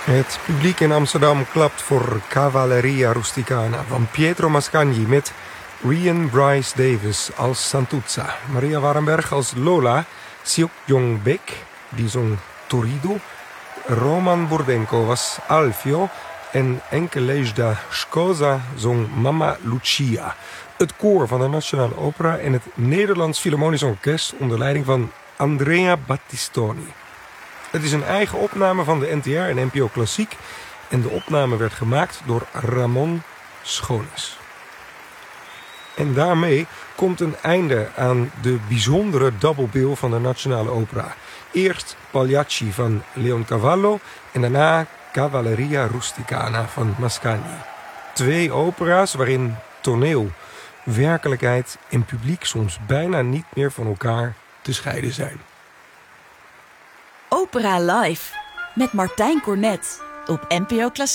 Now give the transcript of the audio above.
Het publiek in Amsterdam klapt voor Cavalleria Rusticana van Pietro Mascagni met Rian Bryce Davis als Santuzza, Maria Warenberg als Lola, Seok Jong-baek, die zong Torido, Roman Burdenko was Alfio en Enkelejda Scosa zong Mamma Lucia. Het koor van de Nationale Opera en het Nederlands Philharmonisch Orkest onder leiding van Andrea Battistoni. Het is een eigen opname van de NTR en NPO Klassiek en de opname werd gemaakt door Ramon Schones. En daarmee komt een einde aan de bijzondere double bill van de Nationale Opera. Eerst Pagliacci van Leoncavallo en daarna Cavalleria Rusticana van Mascagni. 2 opera's waarin toneel, werkelijkheid en publiek soms bijna niet meer van elkaar te scheiden zijn. Opera Live met Martijn Cornet op NPO Klassiek.